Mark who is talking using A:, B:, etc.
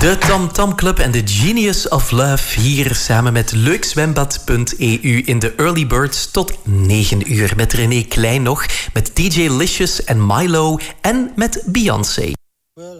A: De Tam Tam Club en de Genius of Love hier samen met leukzwembad.eu in de Early Birds tot 9 uur. Met René Klein nog, met DJ Licious en Milo en met Beyoncé.